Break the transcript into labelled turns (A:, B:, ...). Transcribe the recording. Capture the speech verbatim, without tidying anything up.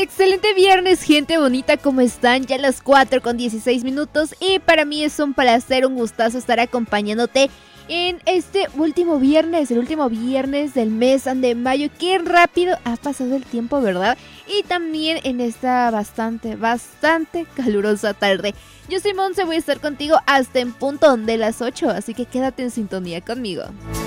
A: Excelente viernes, gente bonita, ¿cómo están? Ya las cuatro con dieciséis minutos y para mí es un placer, un gustazo estar acompañándote en este último viernes, el último viernes del mes de mayo. Qué rápido ha pasado el tiempo, ¿verdad? Y también en esta bastante, bastante calurosa tarde. Yo soy Monse, voy a estar contigo hasta en punto de las ocho, así que quédate en sintonía conmigo.